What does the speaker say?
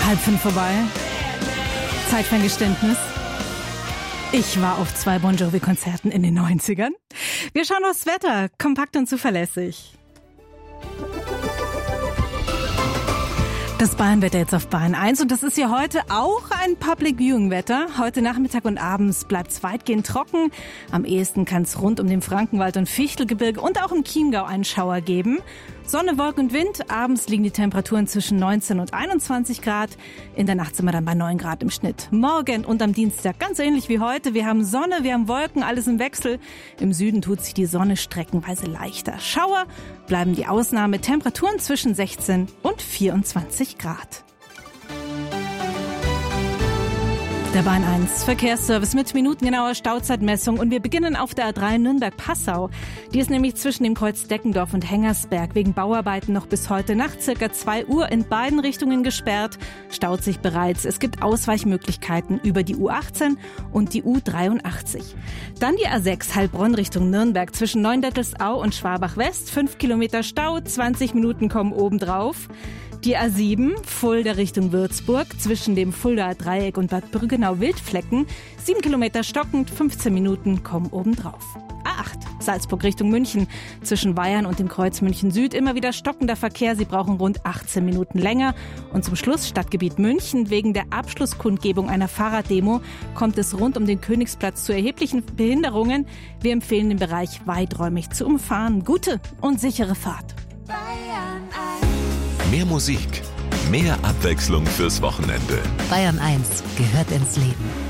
4:30 vorbei. Zeit für ein Geständnis. Ich war auf 2 Bon Jovi-Konzerten in den 90ern. Wir schauen aufs Wetter, kompakt und zuverlässig. Das Bayernwetter jetzt auf Bayern 1 und das ist ja heute auch ein Public Viewing Wetter. Heute Nachmittag und abends bleibt es weitgehend trocken. Am ehesten kann es rund um den Frankenwald und Fichtelgebirge und auch im Chiemgau einen Schauer geben. Sonne, Wolken und Wind. Abends liegen die Temperaturen zwischen 19 und 21 Grad. In der Nacht sind wir dann bei 9 Grad im Schnitt. Morgen und am Dienstag ganz ähnlich wie heute. Wir haben Sonne, wir haben Wolken, alles im Wechsel. Im Süden tut sich die Sonne streckenweise leichter. Schauer bleiben die Ausnahme. Temperaturen zwischen 16 und 24 Grad. Der Bahn 1 Verkehrsservice mit minutengenauer Stauzeitmessung und wir beginnen auf der A3 Nürnberg-Passau. Die ist nämlich zwischen dem Kreuz Deckendorf und Hengersberg wegen Bauarbeiten noch bis heute Nacht circa 2 Uhr in beiden Richtungen gesperrt. Staut sich bereits. Es gibt Ausweichmöglichkeiten über die U18 und die U83. Dann die A6 Heilbronn Richtung Nürnberg zwischen Neundettelsau und Schwabach-West. 5 Kilometer Stau, 20 Minuten kommen obendrauf. Die A7, Fulda Richtung Würzburg, zwischen dem Fuldaer Dreieck und Bad Brüggenau-Wildflecken. 7 Kilometer stockend, 15 Minuten kommen obendrauf. A8, Salzburg Richtung München, zwischen Weyern und dem Kreuz München Süd. Immer wieder stockender Verkehr, Sie brauchen rund 18 Minuten länger. Und zum Schluss Stadtgebiet München. Wegen der Abschlusskundgebung einer Fahrraddemo kommt es rund um den Königsplatz zu erheblichen Behinderungen. Wir empfehlen den Bereich weiträumig zu umfahren. Gute und sichere Fahrt. Mehr Musik, mehr Abwechslung fürs Wochenende. Bayern 1 gehört ins Leben.